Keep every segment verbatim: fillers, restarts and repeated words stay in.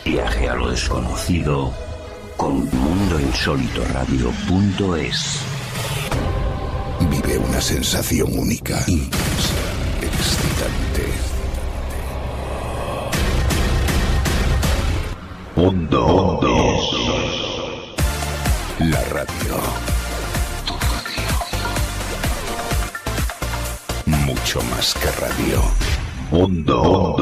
Viaje a lo desconocido con mundo insólito radio punto es. Vive una sensación única, intensa, excitante. Mundo La radio. Tu radio. Mucho más que radio. Mundo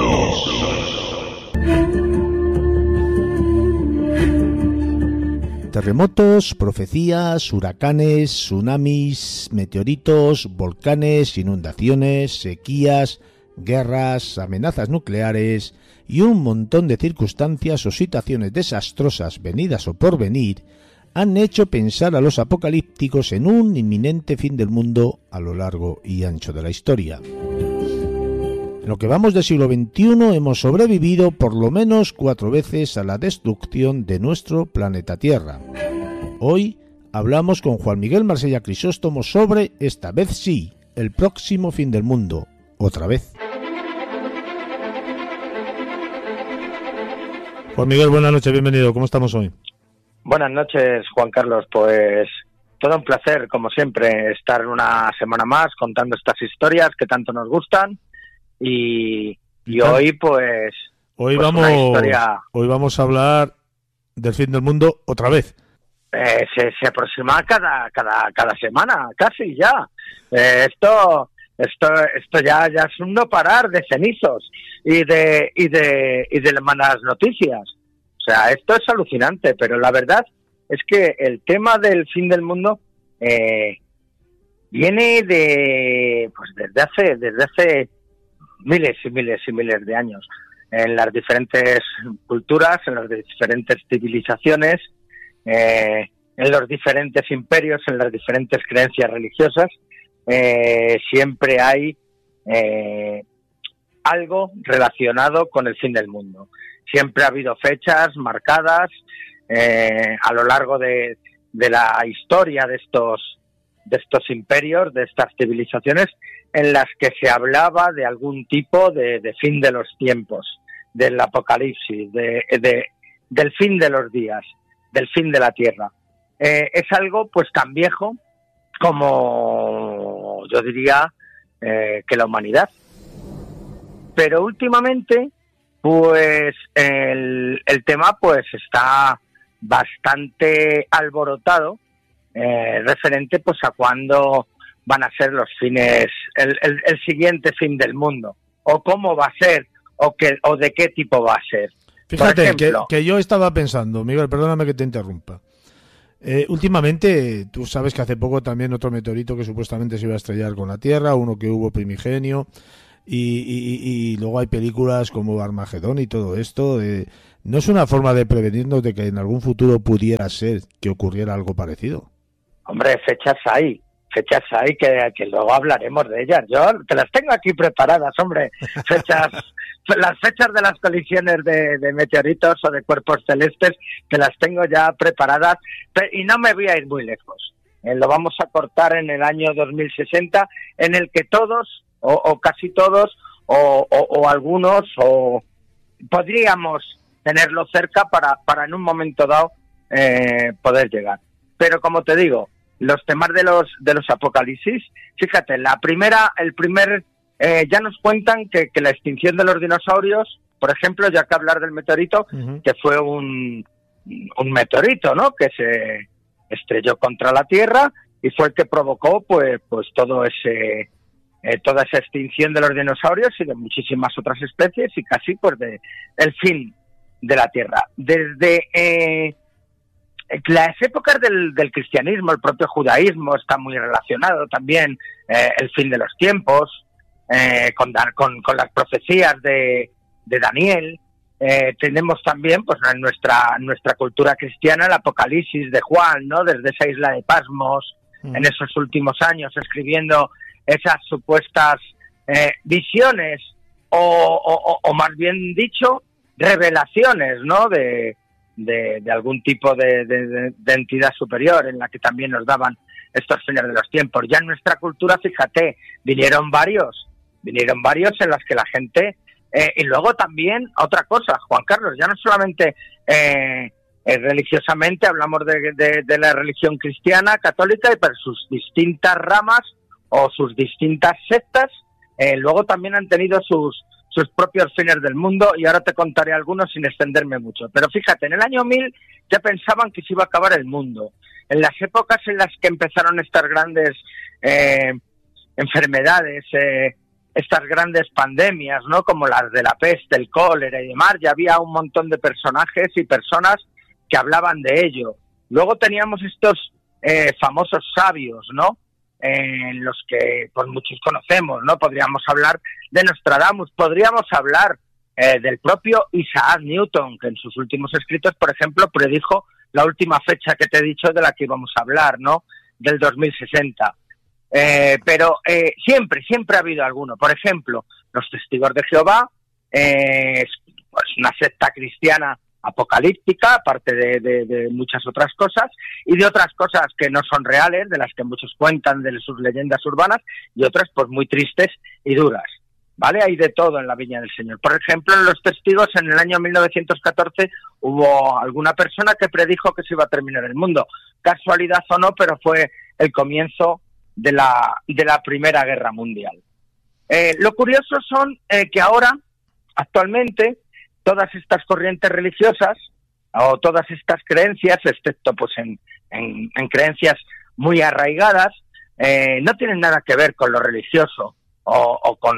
Terremotos, profecías, huracanes, tsunamis, meteoritos, volcanes, inundaciones, sequías, guerras, amenazas nucleares y un montón de circunstancias o situaciones desastrosas venidas o por venir han hecho pensar a los apocalípticos en un inminente fin del mundo a lo largo y ancho de la historia. En lo que vamos del siglo veintiuno hemos sobrevivido por lo menos cuatro veces a la destrucción de nuestro planeta Tierra. Hoy hablamos con Juan Miguel Marsella Crisóstomo sobre, esta vez sí, el próximo fin del mundo, otra vez. Juan Miguel, buenas noches, bienvenido, ¿cómo estamos hoy? Buenas noches, Juan Carlos, pues todo un placer, como siempre, estar una semana más contando estas historias que tanto nos gustan. Y, y hoy pues hoy pues vamos una historia, hoy vamos a hablar del fin del mundo otra vez. Eh, se, se aproxima cada cada cada semana, casi ya. Eh, esto esto esto ya ya es un no parar de cenizos y de y de y de malas noticias. O sea, esto es alucinante, pero la verdad es que el tema del fin del mundo eh, viene de pues desde hace desde hace miles y miles y miles de años, en las diferentes culturas, en las diferentes civilizaciones, eh, en los diferentes imperios, en las diferentes creencias religiosas, eh, siempre hay eh, algo relacionado con el fin del mundo. Siempre ha habido fechas marcadas eh, a lo largo de, de la historia de estos, de estos imperios, de estas civilizaciones, en las que se hablaba de algún tipo de, de fin de los tiempos, del apocalipsis, de, de, del fin de los días, del fin de la Tierra. Eh, es algo pues tan viejo como, yo diría, eh, que la humanidad. Pero últimamente, pues el, el tema pues está bastante alborotado, eh, referente pues a cuando van a ser los fines, el, el, el siguiente fin del mundo, o cómo va a ser, o que, o de qué tipo va a ser. Fíjate, ejemplo, que, que yo estaba pensando, Miguel, perdóname que te interrumpa. Eh, últimamente, tú sabes que hace poco también otro meteorito que supuestamente se iba a estrellar con la Tierra, uno que hubo primigenio, y, y, y luego hay películas como Armagedón y todo esto. Eh, ¿No es una forma de prevenirnos de que en algún futuro pudiera ser que ocurriera algo parecido? Hombre, fechas hay. Fechas hay que, que luego hablaremos de ellas. Yo te las tengo aquí preparadas, hombre. Fechas, las fechas de las colisiones de, de meteoritos o de cuerpos celestes, te las tengo ya preparadas. Y no me voy a ir muy lejos. Eh, lo vamos a cortar en el año dos mil sesenta, en el que todos, o, o casi todos, o, o, o algunos, o podríamos tenerlo cerca para, para en un momento dado eh, poder llegar. Pero como te digo, los temas de los de los apocalipsis, fíjate, la primera, el primer, eh, ya nos cuentan que, que la extinción de los dinosaurios, por ejemplo, ya que hablar del meteorito, uh-huh. que fue un, un meteorito, ¿no?, que se estrelló contra la Tierra y fue el que provocó, pues, pues todo ese, eh, toda esa extinción de los dinosaurios y de muchísimas otras especies y casi, pues, de el fin de la Tierra. Desde eh, las épocas del, del cristianismo, el propio judaísmo está muy relacionado también, eh, el fin de los tiempos, eh, con, con, con las profecías de, de Daniel. Eh, tenemos también, pues, en nuestra, nuestra cultura cristiana, el Apocalipsis de Juan, ¿no?, desde esa isla de Pasmos, mm. en esos últimos años, escribiendo esas supuestas eh, visiones, o, o, o más bien dicho, revelaciones, ¿no?, de, de, de algún tipo de, de, de entidad superior, en la que también nos daban estos fines de los tiempos. Ya en nuestra cultura, fíjate, vinieron varios, vinieron varios en las que la gente Eh, y luego también otra cosa, Juan Carlos, ya no solamente eh, eh, religiosamente hablamos de, de, de la religión cristiana, católica, y por sus distintas ramas o sus distintas sectas, eh, luego también han tenido sus sus propios fines del mundo, y ahora te contaré algunos sin extenderme mucho. Pero fíjate, en el año mil ya pensaban que se iba a acabar el mundo. En las épocas en las que empezaron estas grandes eh, enfermedades, eh, estas grandes pandemias, ¿no? Como las de la peste, el cólera y demás, ya había un montón de personajes y personas que hablaban de ello. Luego teníamos estos eh, famosos sabios, ¿no? En eh, los que pues muchos conocemos, ¿no? Podríamos hablar de Nostradamus, podríamos hablar eh, del propio Isaac Newton, que en sus últimos escritos, por ejemplo, predijo la última fecha que te he dicho de la que íbamos a hablar, ¿no? Del dos mil sesenta. Eh, pero eh, siempre, siempre ha habido alguno. Por ejemplo, los Testigos de Jehová, eh, pues una secta cristiana apocalíptica, aparte de, de, de muchas otras cosas, y de otras cosas que no son reales, de las que muchos cuentan de sus leyendas urbanas, y otras pues muy tristes y duras, ¿vale? Hay de todo en la Viña del Señor. Por ejemplo, en los Testigos, en el año mil novecientos catorce, hubo alguna persona que predijo que se iba a terminar el mundo. Casualidad o no, pero fue el comienzo de la, de la Primera Guerra Mundial. Eh, lo curioso son eh, que ahora, actualmente, todas estas corrientes religiosas o todas estas creencias, excepto pues en, en, en creencias muy arraigadas, eh, no tienen nada que ver con lo religioso o, o con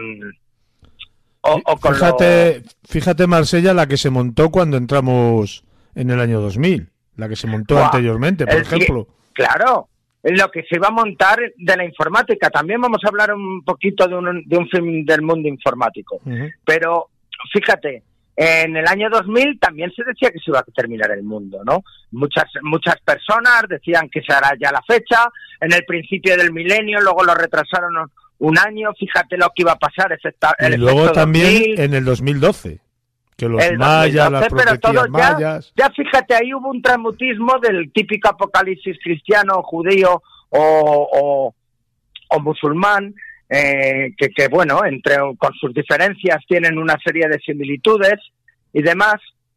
o, o con fíjate, lo... fíjate Marsella, la que se montó cuando entramos en el año dos mil, la que se montó wow. anteriormente, por el, ejemplo. Claro, lo que se iba a montar de la informática. También vamos a hablar un poquito de un, de un film del mundo informático. Uh-huh. Pero fíjate, en el año dos mil también se decía que se iba a terminar el mundo, ¿no? Muchas muchas personas decían que se hará ya la fecha, en el principio del milenio, luego lo retrasaron un año, fíjate lo que iba a pasar. Efecta, el y luego también dos mil, en el dos mil doce, que los mayas, las profecías mayas... Ya, ya fíjate, ahí hubo un transmutismo del típico apocalipsis cristiano, judío o, o, o musulmán, Eh, que, que bueno, entre con sus diferencias tienen una serie de similitudes y demás,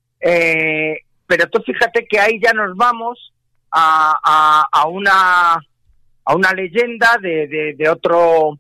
eh, pero tú fíjate que ahí ya nos vamos a, a, a una a una leyenda de, de, de otro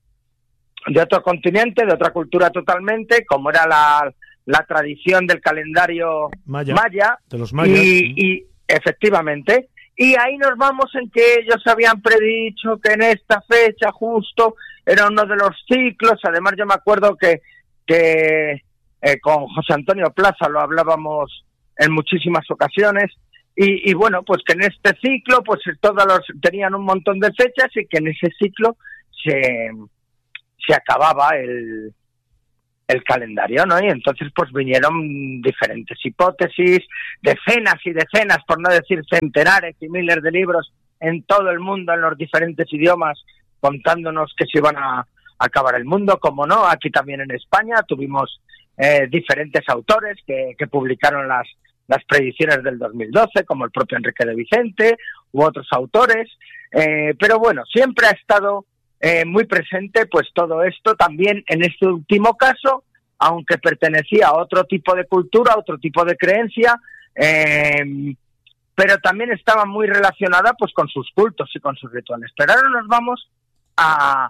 de otro continente, de otra cultura totalmente, como era la, la tradición del calendario maya, maya de los mayas, y, y efectivamente. Y ahí nos vamos en que ellos habían predicho que en esta fecha justo era uno de los ciclos. Además yo me acuerdo que, que eh, con José Antonio Plaza lo hablábamos en muchísimas ocasiones. Y, y bueno, pues que en este ciclo pues todos los tenían un montón de fechas y que en ese ciclo se, se acababa el... el calendario, ¿no? Y entonces pues vinieron diferentes hipótesis, decenas y decenas, por no decir centenares y miles de libros en todo el mundo, en los diferentes idiomas, contándonos que se iban a acabar el mundo, como no, aquí también en España tuvimos eh, diferentes autores que, que publicaron las, las predicciones del dos mil doce, como el propio Enrique de Vicente, u otros autores, eh, pero bueno, siempre ha estado Eh, muy presente pues todo esto también en este último caso, aunque pertenecía a otro tipo de cultura, a otro tipo de creencia, eh, pero también estaba muy relacionada pues con sus cultos y con sus rituales. Pero ahora nos vamos a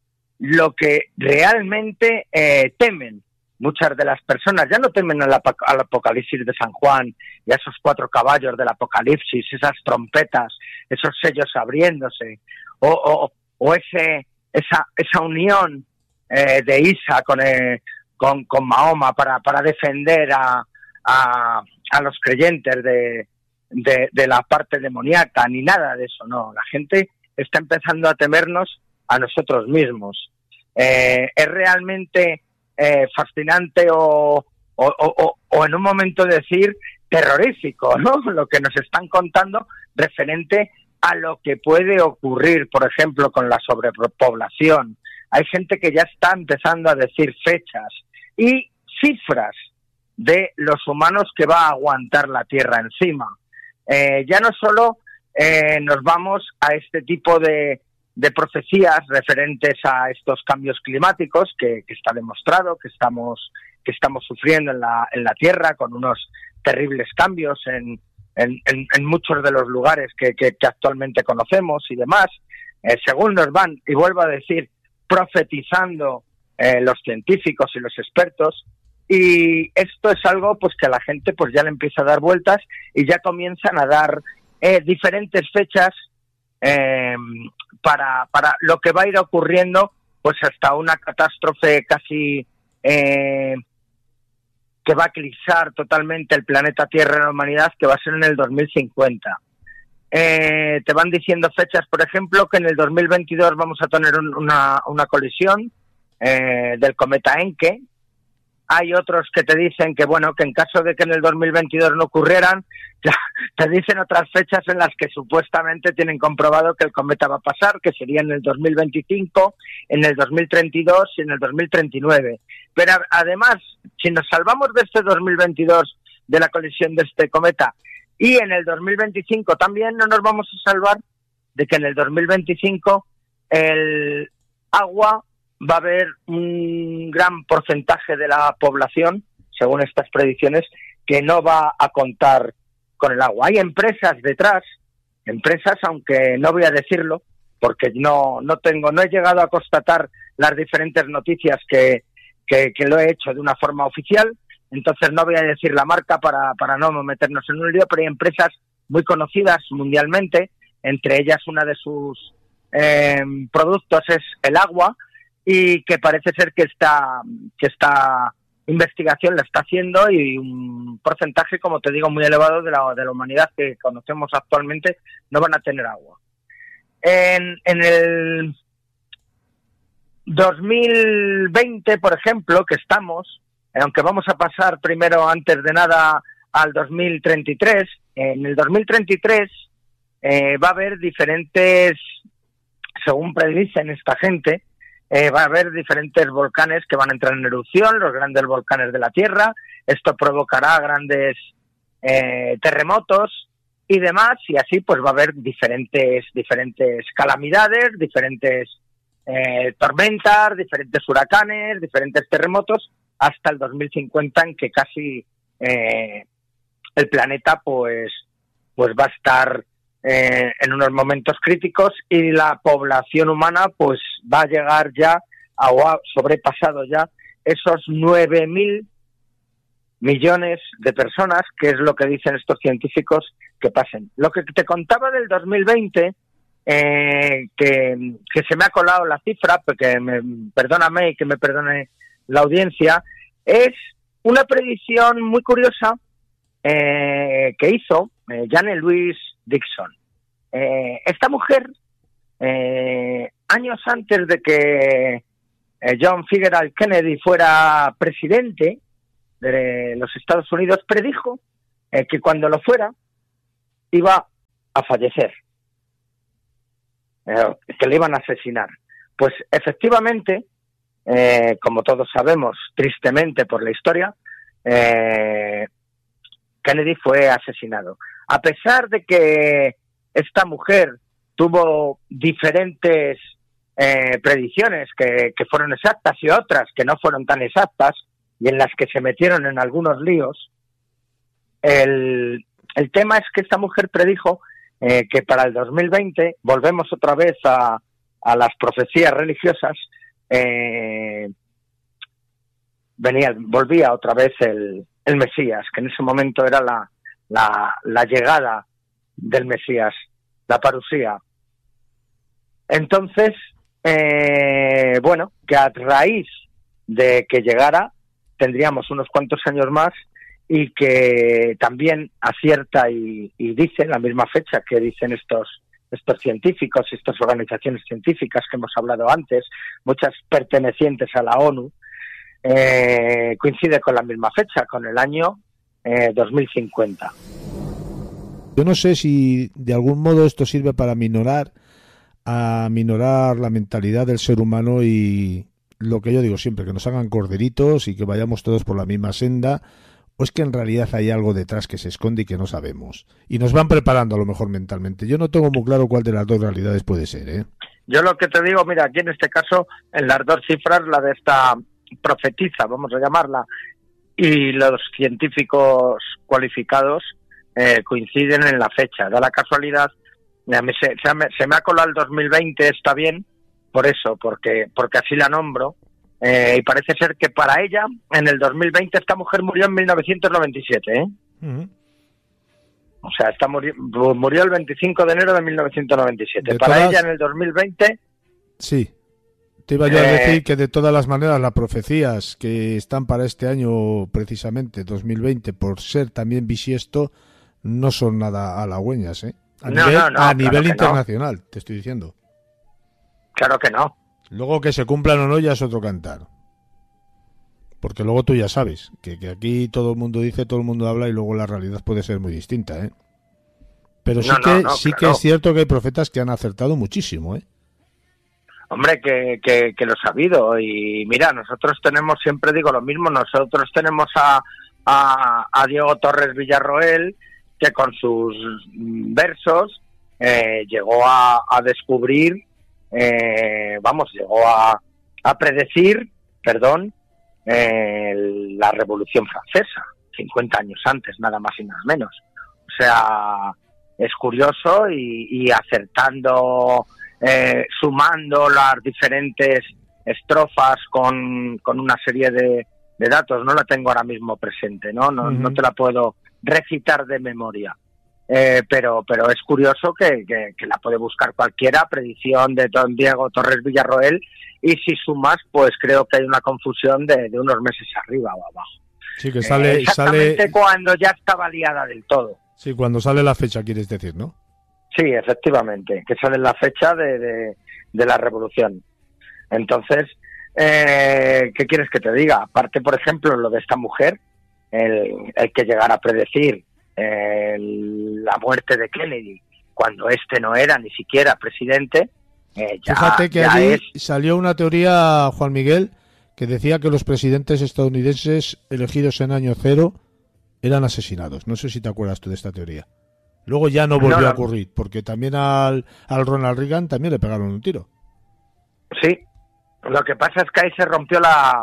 lo que realmente eh, temen muchas de las personas. Ya no temen al, ap- al apocalipsis de San Juan y a esos cuatro caballos del apocalipsis, esas trompetas, esos sellos abriéndose, o, o o ese esa esa unión eh, de Isa con, eh, con con Mahoma para para defender a a, a los creyentes de, de de la parte demoníaca, ni nada de eso, no. La gente está empezando a temernos a nosotros mismos. Eh, es realmente eh, fascinante o o, o o en un momento decir terrorífico, ¿no? Lo que nos están contando referente a lo que puede ocurrir, por ejemplo, con la sobrepoblación. Hay gente que ya está empezando a decir fechas y cifras de los humanos que va a aguantar la Tierra encima. Eh, ya no solo eh, nos vamos a este tipo de, de profecías referentes a estos cambios climáticos, que, que está demostrado, que estamos que estamos sufriendo en la, en la Tierra, con unos terribles cambios en, en, en, en muchos de los lugares que, que, que actualmente conocemos y demás, eh, según nos van, y vuelvo a decir, profetizando eh, los científicos y los expertos. Y esto es algo pues que a la gente pues ya le empieza a dar vueltas y ya comienzan a dar eh, diferentes fechas eh, para, para lo que va a ir ocurriendo, pues hasta una catástrofe casi eh, que va a eclipsar totalmente el planeta Tierra y la humanidad, que va a ser en el dos mil cincuenta. Eh, te van diciendo fechas, por ejemplo, que en el dos mil veintidós vamos a tener un, una, una colisión eh, del cometa Encke. Hay otros que te dicen que, bueno, que en caso de que en el dos mil veintidós no ocurrieran, ya te dicen otras fechas en las que supuestamente tienen comprobado que el cometa va a pasar, que sería en el dos mil veinticinco, en el dos mil treinta y dos y en el dos mil treinta y nueve. Pero además, si nos salvamos de este dos mil veintidós, de la colisión de este cometa, y en el dos mil veinticinco también, no nos vamos a salvar de que en el dos mil veinticinco el agua va a haber un gran porcentaje de la población, según estas predicciones, que no va a contar con el agua. Hay empresas detrás, empresas, aunque no voy a decirlo, porque no no tengo, no he llegado a constatar las diferentes noticias que, que, que lo he hecho de una forma oficial, entonces no voy a decir la marca para, para no meternos en un lío, pero hay empresas muy conocidas mundialmente, entre ellas una de sus eh, productos es el agua, y que parece ser que esta, que esta investigación la está haciendo, y un porcentaje, como te digo, muy elevado de la, de la humanidad que conocemos actualmente no van a tener agua. En, en el dos mil veinte, por ejemplo, que estamos, aunque vamos a pasar primero, antes de nada, al dos mil treinta y tres, en el dos mil treinta y tres eh, va a haber diferentes, según predicen esta gente, Eh, va a haber diferentes volcanes que van a entrar en erupción, los grandes volcanes de la Tierra. Esto provocará grandes eh, terremotos y demás, y así pues va a haber diferentes diferentes calamidades, diferentes eh, tormentas, diferentes huracanes, diferentes terremotos, hasta el dos mil cincuenta, en que casi eh, el planeta pues pues va a estar Eh, en unos momentos críticos, y la población humana pues va a llegar ya a, o ha sobrepasado ya esos nueve mil millones de personas, que es lo que dicen estos científicos que pasen. Lo que te contaba del dos mil veinte, eh, que, que se me ha colado la cifra, porque me, perdóname y que me perdone la audiencia, es una predicción muy curiosa eh, que hizo eh, Jane Louise Dixon. Eh, esta mujer, eh, años antes de que eh, John Fitzgerald Kennedy fuera presidente de los Estados Unidos, predijo eh, que cuando lo fuera iba a fallecer, eh, que le iban a asesinar. Pues efectivamente, eh, como todos sabemos, tristemente por la historia, eh, Kennedy fue asesinado. A pesar de que esta mujer tuvo diferentes eh, predicciones que, que fueron exactas y otras que no fueron tan exactas, y en las que se metieron en algunos líos, el, el tema es que esta mujer predijo eh, que para el dos mil veinte, volvemos otra vez a, a las profecías religiosas, eh, venía, volvía otra vez el, el Mesías, que en ese momento era la La, la llegada del Mesías, la parusía. Entonces, eh, bueno, que a raíz de que llegara tendríamos unos cuantos años más, y que también acierta y, y dice la misma fecha que dicen estos estos científicos, estas organizaciones científicas que hemos hablado antes, muchas pertenecientes a la ONU, eh, coincide con la misma fecha, con el año Eh, dos mil cincuenta. Yo no sé si de algún modo esto sirve para minorar a minorar la mentalidad del ser humano, y lo que yo digo siempre, que nos hagan corderitos y que vayamos todos por la misma senda, o es que en realidad hay algo detrás que se esconde y que no sabemos, y nos van preparando a lo mejor mentalmente. Yo no tengo muy claro cuál de las dos realidades puede ser, ¿eh? Yo lo que te digo, mira, aquí en este caso, en las dos cifras, la de esta profetiza, vamos a llamarla, y los científicos cualificados eh, coinciden en la fecha. Da la casualidad, a mí se, se, me, se me ha colado el dos mil veinte, está bien, por eso, porque, porque así la nombro, eh, y parece ser que para ella, en el dos mil veinte, esta mujer murió en mil novecientos noventa y siete, ¿eh? Uh-huh. O sea, esta murió, murió el veinticinco de enero de mil novecientos noventa y siete. De para todas... ella, en el dos mil veinte... Sí. Te iba yo a decir que de todas las maneras las profecías que están para este año, precisamente dos mil veinte, por ser también bisiesto, no son nada halagüeñas, ¿eh? A no, nivel, no, no, a nivel claro internacional, no. Te estoy diciendo. Claro que no. Luego que se cumplan o no ya es otro cantar. Porque luego tú ya sabes que, que aquí todo el mundo dice, todo el mundo habla y luego la realidad puede ser muy distinta, ¿eh? Pero sí, no, que, no, no, sí claro. que es cierto que hay profetas que han acertado muchísimo, ¿eh? Hombre, que, que, que lo he sabido. Y mira, nosotros tenemos, siempre digo lo mismo, nosotros tenemos a, a, a Diego Torres Villarroel, que con sus versos eh, llegó a, a descubrir, eh, vamos, llegó a, a predecir, perdón, eh, la Revolución Francesa, cincuenta años antes, nada más y nada menos. O sea, es curioso y, y acertando... Eh, sumando las diferentes estrofas con, con una serie de, de datos, no la tengo ahora mismo presente, no no, uh-huh. no te la puedo recitar de memoria, eh, pero pero es curioso que, que, que la puede buscar cualquiera, predicción de don Diego Torres Villarroel, y si sumas, pues creo que hay una confusión de, de unos meses arriba o abajo. Sí, que sale, eh, exactamente sale... cuando ya estaba liada del todo. Sí, cuando sale la fecha, quieres decir, ¿no? Sí, efectivamente, que sale la fecha de, de, de la revolución. Entonces, eh, ¿qué quieres que te diga? Aparte, por ejemplo, lo de esta mujer, el, el que llegara a predecir eh, la muerte de Kennedy, cuando este no era ni siquiera presidente, eh, ya, Fíjate que ya allí es... salió una teoría, Juan Miguel, que decía que los presidentes estadounidenses elegidos en año cero eran asesinados. No sé si te acuerdas tú de esta teoría. Luego ya no volvió no, no. a ocurrir, porque también al, al Ronald Reagan también le pegaron un tiro. Sí, lo que pasa es que ahí se rompió la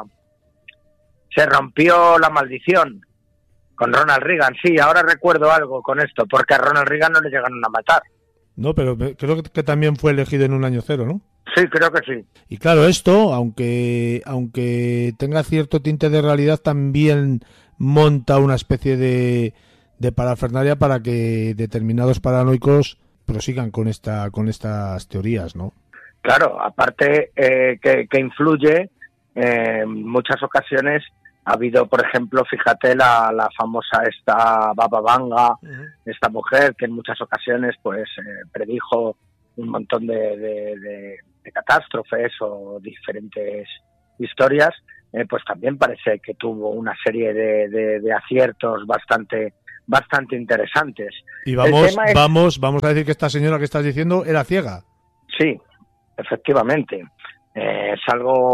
se rompió la maldición con Ronald Reagan. Sí, ahora recuerdo algo con esto, porque a Ronald Reagan no le llegaron a matar. No, pero creo que también fue elegido en un año cero, ¿no? Sí, creo que sí. Y claro, esto, aunque aunque tenga cierto tinte de realidad, también monta una especie de... de parafernalia para que determinados paranoicos prosigan con esta con estas teorías, ¿no? Claro, aparte eh, que, que influye, eh, en muchas ocasiones ha habido, por ejemplo, fíjate la, la famosa esta Baba Vanga, uh-huh. esta mujer que en muchas ocasiones pues eh, predijo un montón de, de, de, de catástrofes o diferentes historias, eh, pues también parece que tuvo una serie de, de, de aciertos bastante bastante interesantes. Y vamos, es... vamos, vamos a decir que esta señora que estás diciendo era ciega. Sí, efectivamente. Eh, es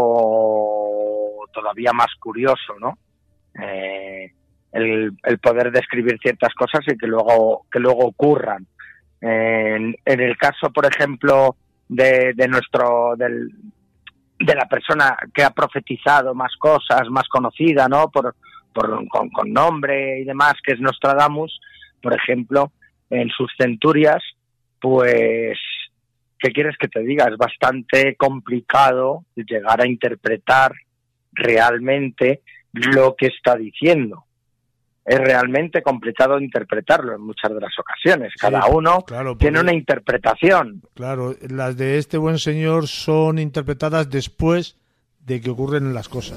algo todavía más curioso, ¿no? Eh, el, el poder describir ciertas cosas y que luego que luego ocurran. Eh, en, en el caso, por ejemplo, de, de nuestro del, de la persona que ha profetizado más cosas, más conocida, ¿no? Por Por, con, con nombre y demás, que es Nostradamus, por ejemplo, en sus centurias, pues, ¿qué quieres que te diga? Es bastante complicado llegar a interpretar realmente lo que está diciendo. Es realmente complicado interpretarlo en muchas de las ocasiones. Cada sí, uno claro, tiene una interpretación. Claro, las de este buen señor son interpretadas después de que ocurren las cosas.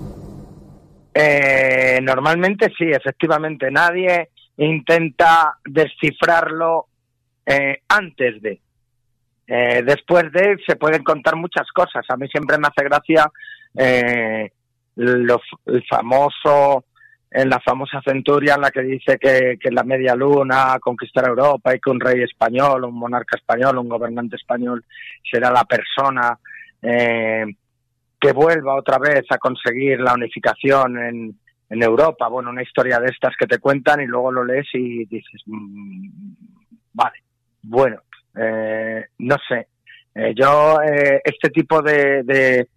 Eh, normalmente sí, efectivamente. Nadie intenta descifrarlo eh, antes de. Eh, después de se pueden contar muchas cosas. A mí siempre me hace gracia eh, lo, el famoso, en la famosa centuria en la que dice que, que la media luna conquistará Europa y que un rey español, un monarca español, un gobernante español será la persona eh, que vuelva otra vez a conseguir la unificación en, en Europa. Bueno, una historia de estas que te cuentan y luego lo lees y dices, mmm, vale, bueno, eh, no sé. Eh, yo, eh, este tipo de, de,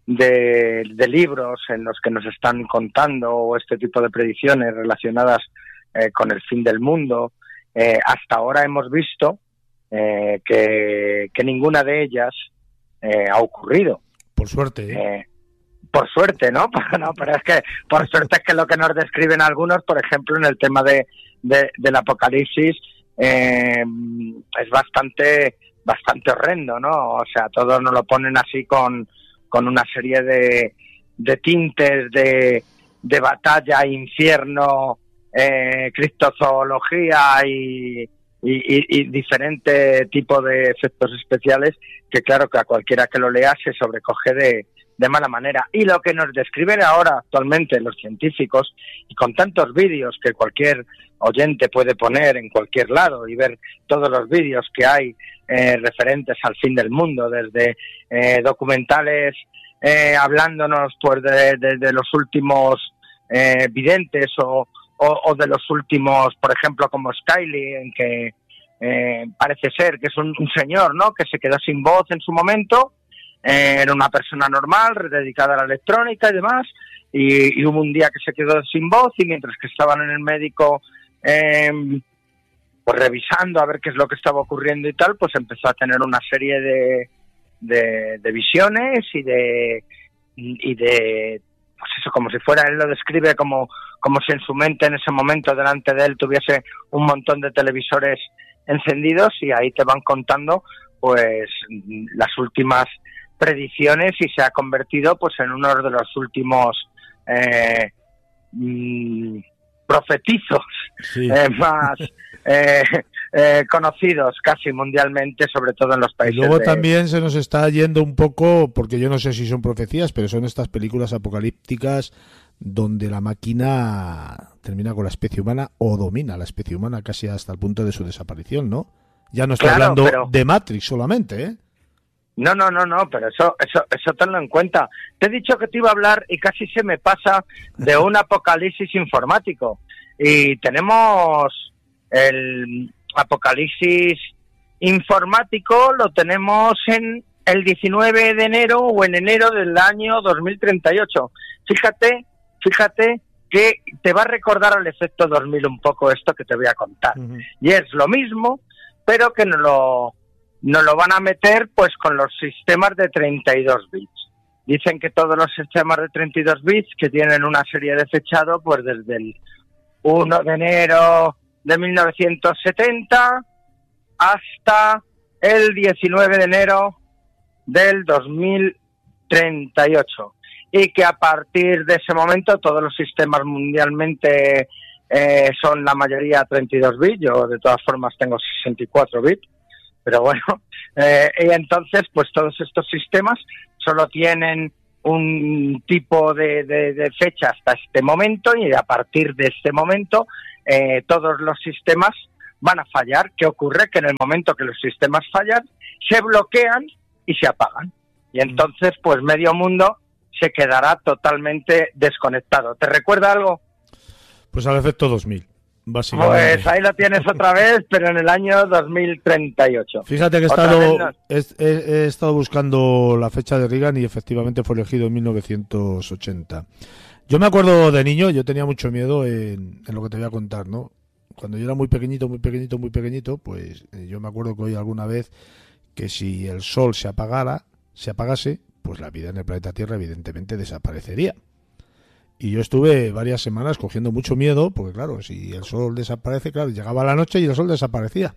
de, de libros en los que nos están contando este tipo de predicciones relacionadas eh, con el fin del mundo, eh, hasta ahora hemos visto eh, que, que ninguna de ellas eh, ha ocurrido. Por suerte, ¿eh? Eh, por suerte, ¿no? no, pero es que por suerte es que lo que nos describen algunos, por ejemplo, en el tema de, de del apocalipsis, eh, es bastante bastante horrendo, ¿no? O sea, todos nos lo ponen así con, con una serie de, de tintes de, de batalla, infierno, eh, criptozoología y, y, y, y diferente tipo de efectos especiales que claro que a cualquiera que lo lea se sobrecoge de, de mala manera. Y lo que nos describen ahora actualmente los científicos, y con tantos vídeos que cualquier oyente puede poner en cualquier lado y ver todos los vídeos que hay eh, referentes al fin del mundo, desde eh, documentales eh, hablándonos pues de, de, de los últimos eh, videntes o, o, o de los últimos, por ejemplo, como Skyly, en que eh, parece ser que es un, un señor, ¿no?, que se quedó sin voz en su momento. Eh, era una persona normal, dedicada a la electrónica y demás, y, y hubo un día que se quedó sin voz, y mientras que estaban en el médico eh, pues revisando a ver qué es lo que estaba ocurriendo y tal, pues empezó a tener una serie de, de, de visiones y de, y de, pues eso, como si fuera, él lo describe como, como si en su mente en ese momento delante de él tuviese un montón de televisores encendidos, y ahí te van contando pues las últimas predicciones, y se ha convertido pues en uno de los últimos eh, mmm, profetizos sí. eh, más eh, eh, conocidos casi mundialmente, sobre todo en los países. Y luego de... también se nos está yendo un poco, porque yo no sé si son profecías, pero son estas películas apocalípticas donde la máquina termina con la especie humana o domina la especie humana casi hasta el punto de su desaparición, ¿no? Ya no estoy claro, hablando pero... de Matrix solamente, ¿eh? No, no, no, no, pero eso, eso, eso tenlo en cuenta. Te he dicho que te iba a hablar y casi se me pasa de un apocalipsis informático. Y tenemos el apocalipsis informático, lo tenemos en el diecinueve de enero o en enero del año dos mil treinta y ocho. Fíjate, fíjate que te va a recordar al efecto dos mil un poco esto que te voy a contar. Uh-huh. Y es lo mismo, pero que no lo... nos lo van a meter pues con los sistemas de treinta y dos bits. Dicen que todos los sistemas de treinta y dos bits que tienen una serie de fechado pues desde el uno de enero de mil novecientos setenta hasta el diecinueve de enero del dos mil treinta y ocho. Y que a partir de ese momento todos los sistemas mundialmente eh, son la mayoría treinta y dos bits. Yo de todas formas tengo sesenta y cuatro bits. Pero bueno, eh, y entonces pues todos estos sistemas solo tienen un tipo de, de, de fecha hasta este momento, y a partir de este momento eh, todos los sistemas van a fallar. ¿Qué ocurre? Que en el momento que los sistemas fallan, se bloquean y se apagan. Y entonces pues medio mundo se quedará totalmente desconectado. ¿Te recuerda algo? Pues al efecto dos mil. Pues ahí lo tienes otra vez, pero en el año dos mil treinta y ocho. Fíjate que he estado, no... he, he, he estado buscando la fecha de Reagan y efectivamente fue elegido en mil novecientos ochenta. Yo me acuerdo de niño, yo tenía mucho miedo en, en lo que te voy a contar, ¿no? Cuando yo era muy pequeñito, muy pequeñito, muy pequeñito, pues eh, yo me acuerdo que oí alguna vez que si el sol se apagara, se apagase, pues la vida en el planeta Tierra evidentemente desaparecería. Y yo estuve varias semanas cogiendo mucho miedo, porque claro, si el sol desaparece, claro, llegaba la noche y el sol desaparecía.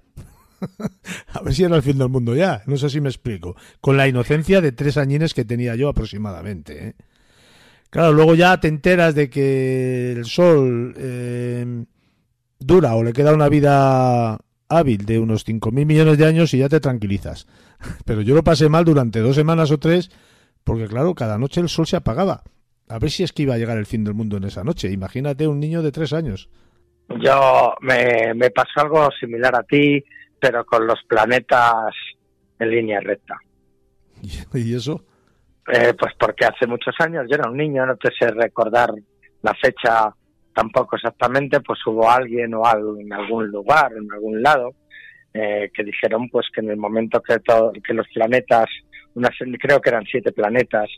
A ver si era el fin del mundo ya, no sé si me explico. Con la inocencia de tres añines que tenía yo aproximadamente, ¿eh? Claro, luego ya te enteras de que el sol eh, dura o le queda una vida hábil de unos cinco mil millones de años y ya te tranquilizas. Pero yo lo pasé mal durante dos semanas o tres, porque claro, cada noche el sol se apagaba. A ver si es que iba a llegar el fin del mundo en esa noche. Imagínate un niño de tres años. Yo me, me pasó algo similar a ti, pero con los planetas en línea recta. ¿Y eso? Eh, pues porque hace muchos años, yo era un niño, no te sé recordar la fecha tampoco exactamente, pues hubo alguien o algo en algún lugar, en algún lado, eh, que dijeron pues que en el momento que, todo, que los planetas, unas, creo que eran siete planetas,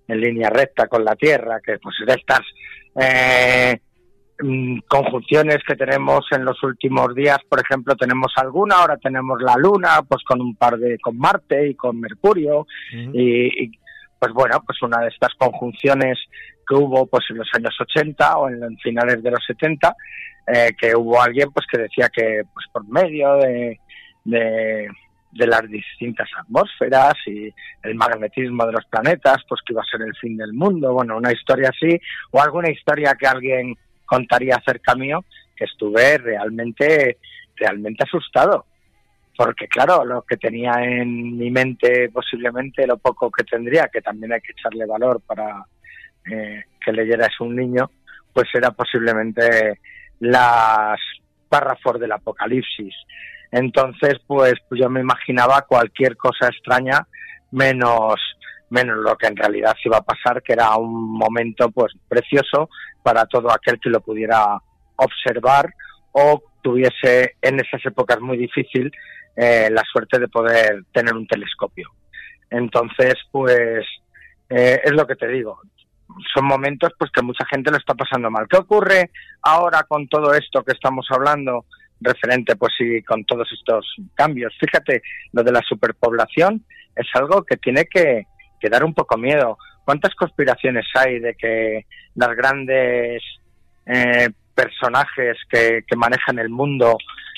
en línea recta con la Tierra, que pues de estas eh, conjunciones que tenemos en los últimos días, por ejemplo, tenemos alguna, ahora tenemos la Luna, pues con un par de, con Marte y con Mercurio, uh-huh. y, y pues bueno, pues una de estas conjunciones que hubo pues en los años ochenta o en, en finales de los setenta, eh, que hubo alguien pues que decía que pues por medio de, de de las distintas atmósferas y el magnetismo de los planetas, pues que iba a ser el fin del mundo, bueno, una historia así, o alguna historia que alguien contaría acerca mío, que estuve realmente, realmente asustado, porque claro, lo que tenía en mi mente, posiblemente lo poco que tendría, que también hay que echarle valor para eh, que leyera es un niño, pues era posiblemente las párrafos del Apocalipsis. Entonces, pues, pues yo me imaginaba cualquier cosa extraña menos menos lo que en realidad se iba a pasar, que era un momento pues precioso para todo aquel que lo pudiera observar o tuviese en esas épocas muy difícil eh, la suerte de poder tener un telescopio. Entonces, pues eh, es lo que te digo. Son momentos pues que mucha gente lo está pasando mal. ¿Qué ocurre ahora con todo esto que estamos hablando? Referente, pues sí, con todos estos cambios. Fíjate, lo de la superpoblación es algo que tiene que, que dar un poco miedo. ¿Cuántas conspiraciones hay de que las grandes eh, personajes que, que manejan el mundo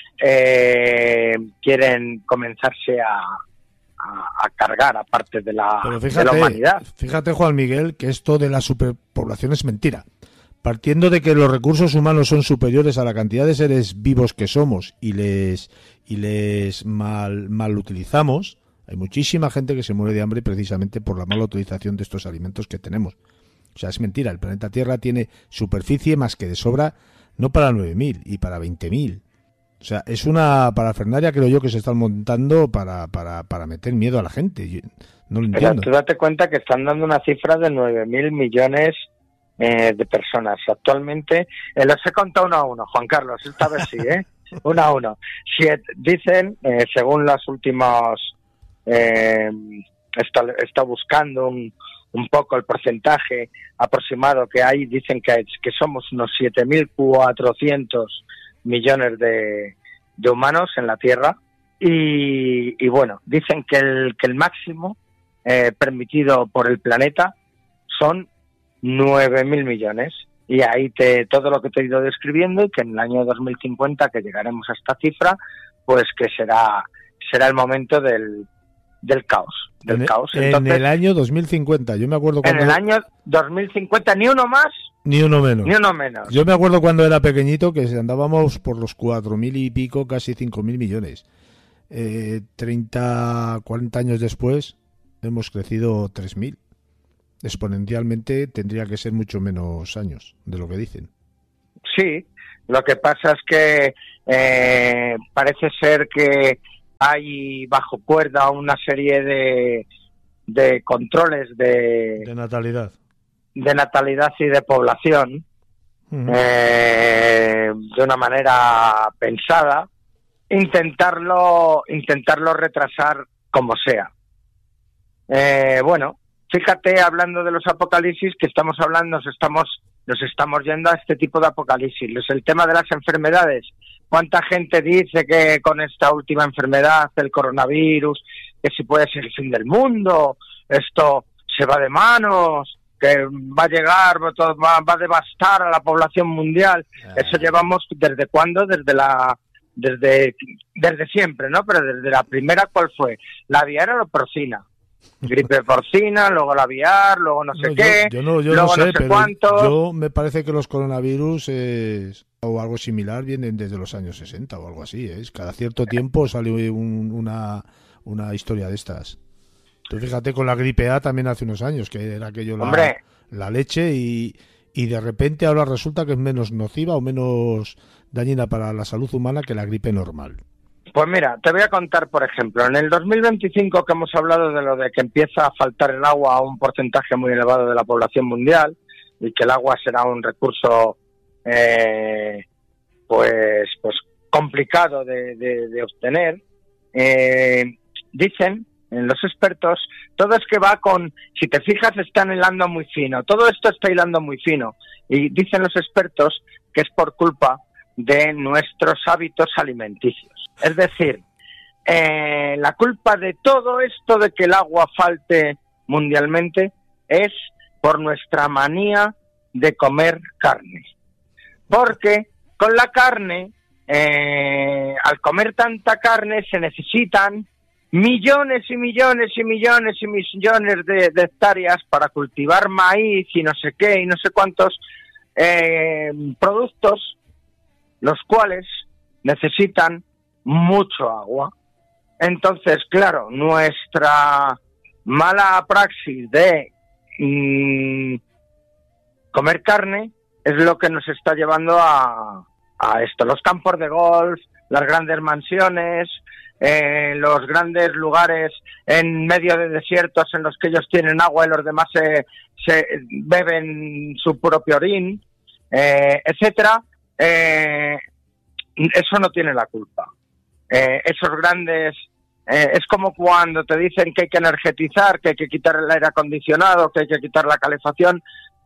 eh, quieren comenzarse a, a, a cargar a parte de la, fíjate, de la humanidad? Fíjate, Juan Miguel, que esto de la superpoblación es mentira. Partiendo de que los recursos humanos son superiores a la cantidad de seres vivos que somos y les y les mal, mal utilizamos, hay muchísima gente que se muere de hambre precisamente por la mala utilización de estos alimentos que tenemos. O sea, es mentira, el planeta Tierra tiene superficie más que de sobra, no para nueve mil y para veinte mil. O sea, es una parafernalia, creo yo, que se están montando para, para, para meter miedo a la gente. Yo no lo entiendo. Pero tú date cuenta que están dando una cifra de nueve mil millones Eh, de personas. Actualmente, eh, los he contado uno a uno, Juan Carlos, esta vez sí, ¿eh? Uno a uno. Si dicen, eh, según los últimos, eh, está, está buscando un, un poco el porcentaje aproximado que hay, dicen que, que somos unos siete mil cuatrocientos millones de, de humanos en la Tierra, y, y bueno, dicen que el, que el máximo eh, permitido por el planeta son nueve mil millones, y ahí te todo lo que te he ido describiendo, y que en el año dos mil cincuenta, que llegaremos a esta cifra, pues que será será el momento del del caos, del en, caos. Entonces, en el año dos mil cincuenta, yo me acuerdo cuando... En el año dos mil cincuenta, ni uno más, ni uno menos. Ni uno menos. Yo me acuerdo cuando era pequeñito que andábamos por los cuatro mil y pico, casi cinco mil millones. Eh, treinta, cuarenta años después hemos crecido tres mil. Exponencialmente tendría que ser mucho menos años de lo que dicen. Sí, lo que pasa es que eh, parece ser que hay bajo cuerda una serie de, de controles de, de natalidad de natalidad y de población, uh-huh. eh, de una manera pensada, intentarlo intentarlo retrasar como sea. Eh, bueno, fíjate, hablando de los apocalipsis que estamos hablando, nos estamos nos estamos yendo a este tipo de apocalipsis. El tema de las enfermedades. ¿Cuánta gente dice que con esta última enfermedad, el coronavirus, que si puede ser el fin del mundo, esto se va de manos, que va a llegar, va, va a devastar a la población mundial? Eh. Eso llevamos ¿desde cuándo? Desde la desde desde siempre, ¿no? Pero desde la primera, ¿cuál fue? La aviar o la porcina. Gripe porcina, luego la aviar, luego no sé no, qué, yo, yo no, yo luego no sé, no sé pero cuánto. Yo me parece que los coronavirus es, o algo similar vienen desde los años sesenta o algo así, ¿eh? Cada cierto tiempo sale un, una, una historia de estas. Tú fíjate con la gripe A también hace unos años, que era aquello la, la leche, y, y de repente ahora resulta que es menos nociva o menos dañina para la salud humana que la gripe normal. Pues mira, te voy a contar, por ejemplo, en el dos mil veinticinco, que hemos hablado de lo de que empieza a faltar el agua a un porcentaje muy elevado de la población mundial, y que el agua será un recurso eh, pues pues complicado de, de, de obtener, eh, dicen en los expertos, todo es que va con, si te fijas, están hilando muy fino, todo esto está hilando muy fino, y dicen los expertos que es por culpa de nuestros hábitos alimenticios. Es decir, eh, la culpa de todo esto de que el agua falte mundialmente es por nuestra manía de comer carne. Porque con la carne, eh, al comer tanta carne, se necesitan millones y millones y millones y millones de, de hectáreas para cultivar maíz y no sé qué y no sé cuántos eh, productos, los cuales necesitan mucho agua. Entonces, claro, nuestra mala praxis de mmm, comer carne es lo que nos está llevando a, a esto. Los campos de golf, las grandes mansiones, eh, los grandes lugares en medio de desiertos en los que ellos tienen agua y los demás se, se beben su propio orín, eh, etcétera. Eh, eso no tiene la culpa. Eh, esos grandes... Eh, es como cuando te dicen que hay que energetizar, que hay que quitar el aire acondicionado, que hay que quitar la calefacción,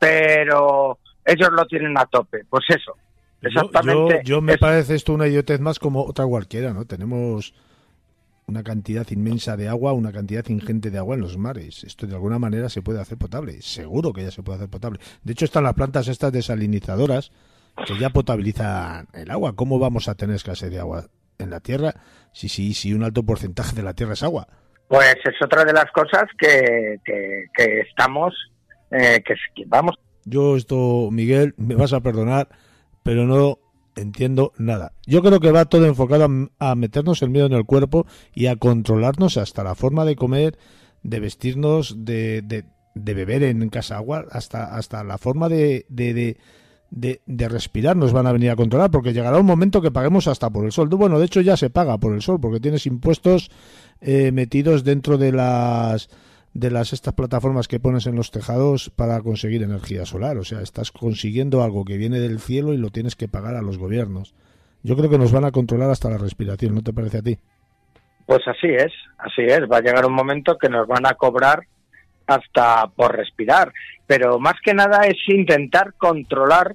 pero ellos lo tienen a tope. Pues eso, exactamente. Yo, yo, yo me es... parece esto una idiotez más como otra cualquiera, ¿no? Tenemos una cantidad inmensa de agua, una cantidad ingente de agua en los mares. Esto de alguna manera se puede hacer potable. Seguro que ya se puede hacer potable. De hecho, están las plantas estas desalinizadoras que ya potabilizan el agua. ¿Cómo vamos a tener escasez de agua en la tierra si, si, si un alto porcentaje de la tierra es agua? Pues es otra de las cosas que, que, que estamos, eh, que, que vamos. Yo esto, Miguel, me vas a perdonar, pero no entiendo nada. Yo creo que va todo enfocado a, a meternos el miedo en el cuerpo y a controlarnos hasta la forma de comer, de vestirnos, de, de, de beber en casa agua, hasta, hasta la forma de... de, de De, de respirar nos van a venir a controlar, porque llegará un momento que paguemos hasta por el sol. Bueno, de hecho ya se paga por el sol, porque tienes impuestos eh, metidos dentro de las de las estas plataformas que pones en los tejados para conseguir energía solar. O sea, estás consiguiendo algo que viene del cielo y lo tienes que pagar a los gobiernos. Yo creo que nos van a controlar hasta la respiración, ¿no te parece a ti? Pues así es, así es. Va a llegar un momento que nos van a cobrar hasta por respirar, pero más que nada es intentar controlar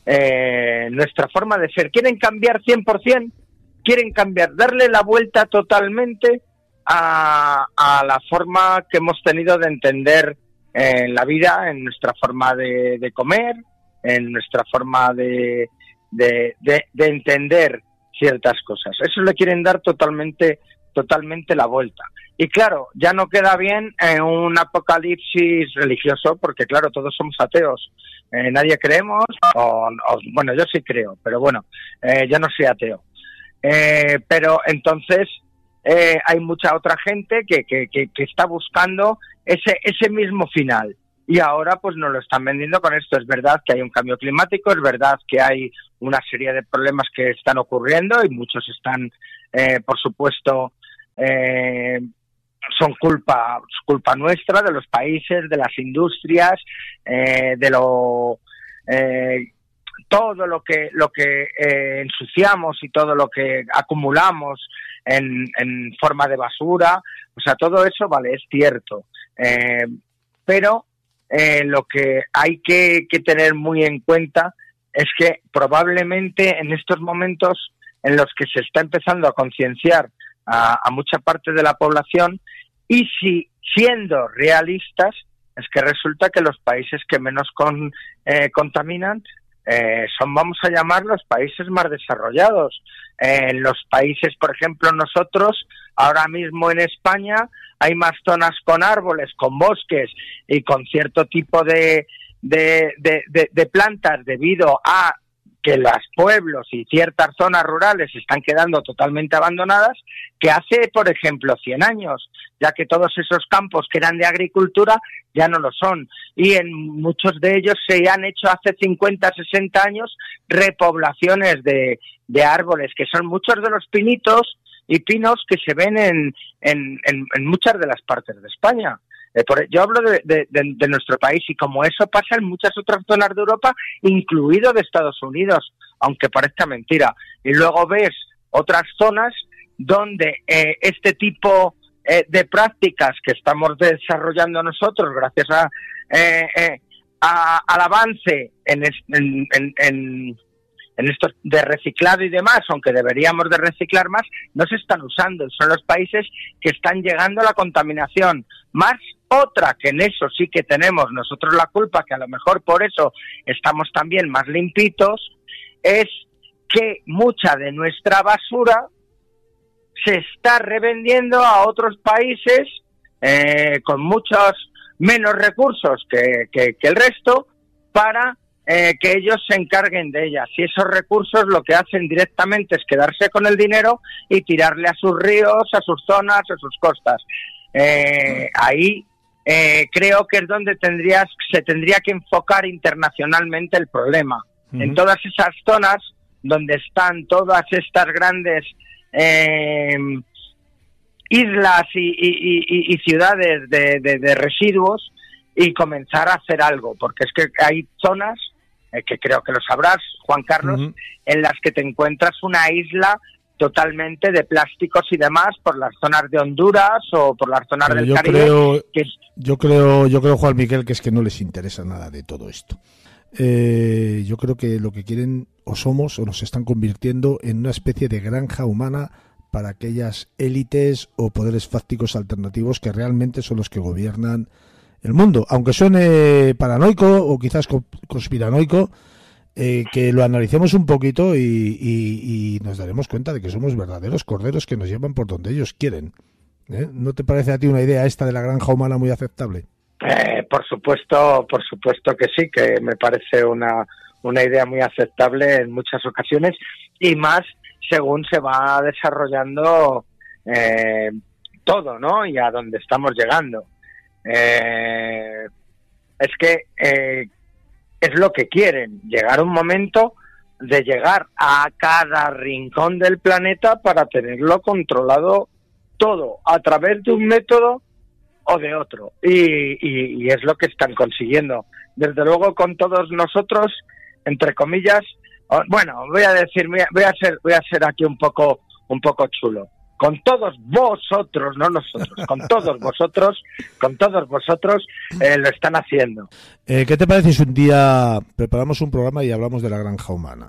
eh, nuestra forma de ser. Quieren cambiar cien por ciento, quieren cambiar, darle la vuelta totalmente a, a la forma que hemos tenido de entender eh, la vida, en nuestra forma de, de comer, en nuestra forma de, de, de, de entender ciertas cosas. Eso le quieren dar totalmente, totalmente la vuelta. Y claro, ya no queda bien en un apocalipsis religioso, porque claro, todos somos ateos. Eh, nadie creemos, o, o, bueno, yo sí creo, pero bueno, eh, yo no soy ateo. Eh, pero entonces eh, hay mucha otra gente que, que, que, que está buscando ese, ese mismo final. Y ahora pues nos lo están vendiendo con esto. Es verdad que hay un cambio climático, es verdad que hay una serie de problemas que están ocurriendo y muchos están, eh, por supuesto, eh, son culpa culpa nuestra, de los países, de las industrias, eh, de lo eh, todo lo que lo que eh, ensuciamos y todo lo que acumulamos en, en forma de basura. O sea, todo eso, vale, es cierto, eh, pero eh, lo que hay que, que tener muy en cuenta es que probablemente en estos momentos en los que se está empezando a concienciar a, a mucha parte de la población, y si siendo realistas, es que resulta que los países que menos con, eh, contaminan eh, son, vamos a llamar, los países más desarrollados. En eh, los países, por ejemplo, nosotros, ahora mismo en España, hay más zonas con árboles, con bosques y con cierto tipo de, de, de, de, de plantas debido a que los pueblos y ciertas zonas rurales están quedando totalmente abandonadas, que hace, por ejemplo, cien años, ya que todos esos campos que eran de agricultura ya no lo son. Y en muchos de ellos se han hecho hace cincuenta, sesenta años repoblaciones de, de árboles, que son muchos de los pinitos y pinos que se ven en, en, en, en muchas de las partes de España. Eh, por, yo hablo de, de, de, de nuestro país, y como eso pasa en muchas otras zonas de Europa, incluido de Estados Unidos, aunque parezca mentira. Y luego ves otras zonas donde eh, este tipo eh, de prácticas que estamos desarrollando nosotros gracias a, eh, eh, a al avance en, en, en, en en esto de reciclado y demás, aunque deberíamos de reciclar más, no se están usando. Son los países que están llegando a la contaminación. Más otra, que en eso sí que tenemos nosotros la culpa, que a lo mejor por eso estamos también más limpitos, es que mucha de nuestra basura se está revendiendo a otros países eh, con muchos menos recursos que, que, que el resto para Eh, que ellos se encarguen de ellas, y esos recursos lo que hacen directamente es quedarse con el dinero y tirarle a sus ríos, a sus zonas, a sus costas. Eh, ahí eh, creo que es donde tendrías, se tendría que enfocar internacionalmente el problema. Uh-huh. En todas esas zonas donde están todas estas grandes eh, islas y, y, y, y ciudades de, de, de residuos, y comenzar a hacer algo, porque es que hay zonas que creo que lo sabrás, Juan Carlos, uh-huh. en las que te encuentras una isla totalmente de plásticos y demás por las zonas de Honduras o por las zonas Pero del yo Caribe. Creo, que... Yo creo, yo creo, Juan Miguel, que es que no les interesa nada de todo esto. Eh, yo creo que lo que quieren o somos o nos están convirtiendo en una especie de granja humana para aquellas élites o poderes fácticos alternativos que realmente son los que gobiernan el mundo, aunque suene paranoico o quizás conspiranoico, eh, que lo analicemos un poquito y, y, y nos daremos cuenta de que somos verdaderos corderos que nos llevan por donde ellos quieren. ¿Eh? ¿No te parece a ti una idea esta de la granja humana muy aceptable? Eh, por supuesto, por supuesto que sí, que me parece una, una idea muy aceptable en muchas ocasiones, y más según se va desarrollando eh, todo, ¿no? Y a dónde estamos llegando. Eh, es que eh, es lo que quieren, llegar a un momento de llegar a cada rincón del planeta para tenerlo controlado todo, a través de un método o de otro, y, y, y es lo que están consiguiendo. Desde luego con todos nosotros, entre comillas, bueno, voy a decir, voy a ser, voy a ser aquí un poco, un poco chulo. Con todos vosotros, no nosotros, con todos vosotros, con todos vosotros eh, lo están haciendo. Eh, ¿Qué te parece si un día preparamos un programa y hablamos de la granja humana?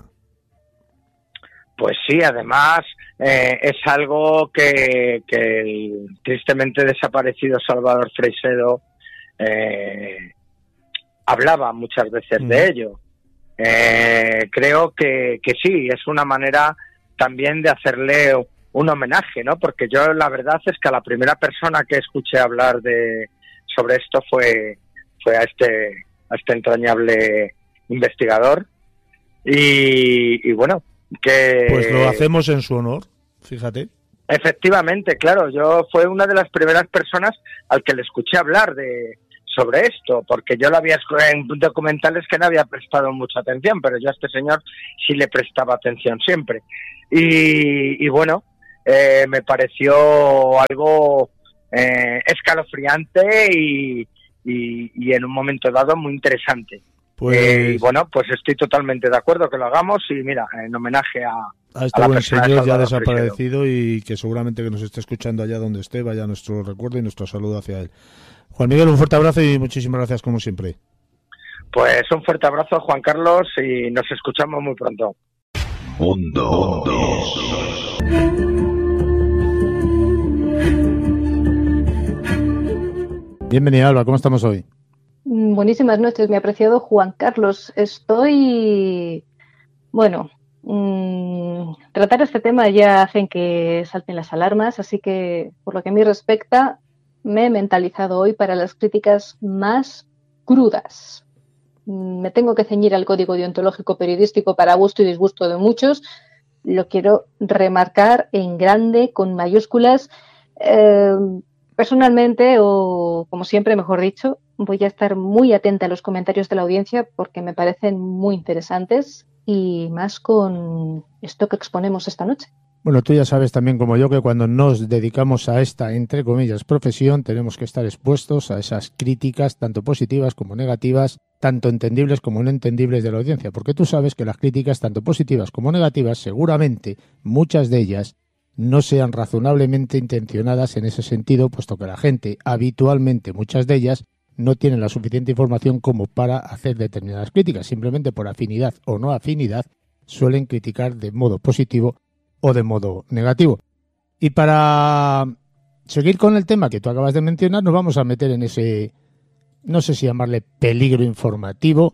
Pues sí, además eh, es algo que, que el tristemente desaparecido Salvador Freixedo eh, hablaba muchas veces mm. de ello. Eh, creo que, que sí, es una manera también de hacerle un homenaje, ¿no? Porque yo la verdad es que a la primera persona que escuché hablar de sobre esto fue fue a este a este entrañable investigador y, y bueno, que pues lo hacemos en su honor, fíjate. Efectivamente, claro, yo fue una de las primeras personas al que le escuché hablar de sobre esto, porque yo lo había en documentales que no había prestado mucha atención, pero yo a este señor sí le prestaba atención siempre. Y, y bueno, eh, me pareció algo eh, escalofriante y, y, y en un momento dado muy interesante. Pues... Eh, y bueno, pues estoy totalmente de acuerdo que lo hagamos y mira, en homenaje a, a este a buen señor ya desaparecido y que seguramente que nos esté escuchando allá donde esté, vaya nuestro recuerdo y nuestro saludo hacia él. Juan Miguel, un fuerte abrazo y muchísimas gracias como siempre. Pues un fuerte abrazo, Juan Carlos, y nos escuchamos muy pronto. Mundo dos. Bienvenida, Alba, ¿cómo estamos hoy? Buenísimas noches, mi apreciado Juan Carlos. Estoy... Bueno, mmm, tratar este tema ya hacen que salten las alarmas, así que, por lo que a mí respecta, me he mentalizado hoy para las críticas más crudas. Me tengo que ceñir al código deontológico periodístico para gusto y disgusto de muchos. Lo quiero remarcar en grande, con mayúsculas. Eh, personalmente, o como siempre, mejor dicho, voy a estar muy atenta a los comentarios de la audiencia porque me parecen muy interesantes y más con esto que exponemos esta noche. Bueno, tú ya sabes también como yo que cuando nos dedicamos a esta, entre comillas, profesión, tenemos que estar expuestos a esas críticas, tanto positivas como negativas, tanto entendibles como no entendibles de la audiencia, porque tú sabes que las críticas, tanto positivas como negativas, seguramente muchas de ellas no sean razonablemente intencionadas en ese sentido, puesto que la gente, habitualmente, muchas de ellas, no tienen la suficiente información como para hacer determinadas críticas. Simplemente por afinidad o no afinidad, suelen criticar de modo positivo o de modo negativo. Y para seguir con el tema que tú acabas de mencionar, nos vamos a meter en ese, no sé si llamarle peligro informativo,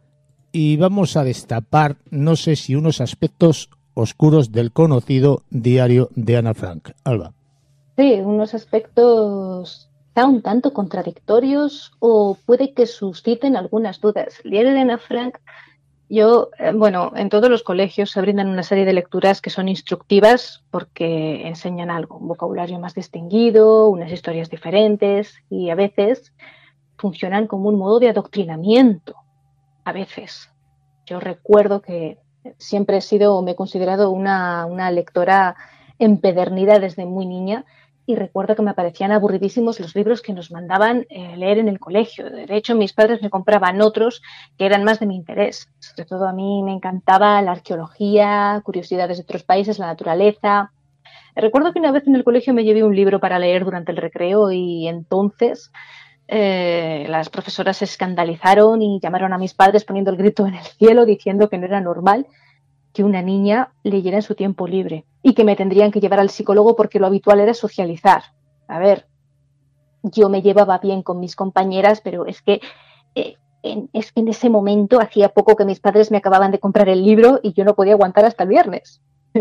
y vamos a destapar, no sé si unos aspectos oscuros del conocido diario de Ana Frank. Alba. Sí, unos aspectos quizá un tanto contradictorios o puede que susciten algunas dudas. El diario de Ana Frank, yo, eh, bueno, en todos los colegios se brindan una serie de lecturas que son instructivas porque enseñan algo, un vocabulario más distinguido, unas historias diferentes y a veces funcionan como un modo de adoctrinamiento. A veces. Yo recuerdo que siempre he sido, me he considerado una, una lectora empedernida desde muy niña y recuerdo que me parecían aburridísimos los libros que nos mandaban eh, leer en el colegio. De hecho, mis padres me compraban otros que eran más de mi interés. Sobre todo a mí me encantaba la arqueología, curiosidades de otros países, la naturaleza. Recuerdo que una vez en el colegio me llevé un libro para leer durante el recreo y entonces eh, las profesoras se escandalizaron y llamaron a mis padres poniendo el grito en el cielo diciendo que no era normal que una niña leyera en su tiempo libre y que me tendrían que llevar al psicólogo porque lo habitual era socializar. A ver, yo me llevaba bien con mis compañeras, pero es que, eh, en, es que en ese momento hacía poco que mis padres me acababan de comprar el libro y yo no podía aguantar hasta el viernes.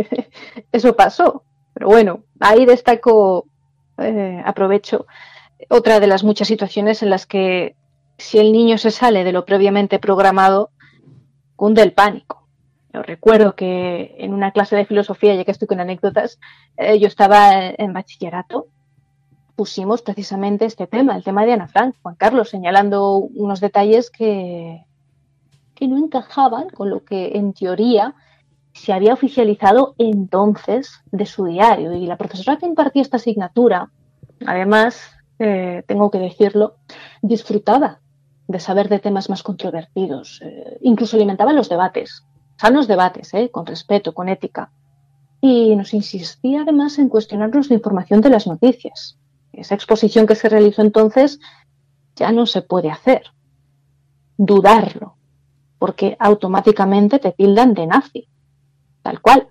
Eso pasó. Pero bueno, ahí destaco, eh, aprovecho, otra de las muchas situaciones en las que si el niño se sale de lo previamente programado, cunde el pánico. Yo recuerdo que en una clase de filosofía, ya que estoy con anécdotas, eh, yo estaba en bachillerato, pusimos precisamente este tema, el tema de Ana Frank, Juan Carlos, señalando unos detalles que, que no encajaban con lo que en teoría se había oficializado entonces de su diario. Y la profesora que impartía esta asignatura, además, eh, tengo que decirlo, disfrutaba de saber de temas más controvertidos, eh, incluso alimentaba los debates. Sanos debates, ¿eh? Con respeto, con ética. Y nos insistía además en cuestionarnos la información de las noticias. Esa exposición que se realizó entonces ya no se puede hacer. Dudarlo, porque automáticamente te tildan de nazi. Tal cual.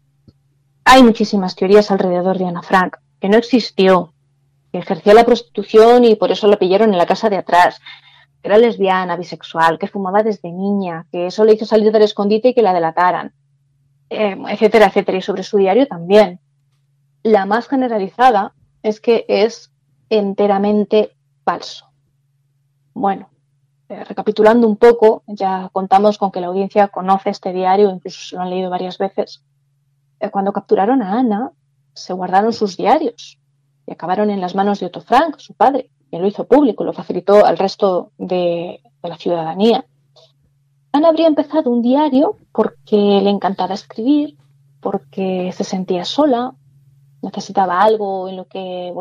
Hay muchísimas teorías alrededor de Ana Frank, que no existió, que ejercía la prostitución y por eso la pillaron en la casa de atrás, que era lesbiana, bisexual, que fumaba desde niña, que eso le hizo salir del escondite y que la delataran, eh, etcétera, etcétera. Y sobre su diario también. La más generalizada es que es enteramente falso. Bueno, eh, recapitulando un poco, ya contamos con que la audiencia conoce este diario, incluso se lo han leído varias veces. Eh, cuando capturaron a Ana, se guardaron sus diarios y acabaron en las manos de Otto Frank, su padre, quien lo hizo público, lo facilitó al resto de, de la ciudadanía. Ana habría empezado un diario porque le encantaba escribir, porque se sentía sola, necesitaba algo en lo que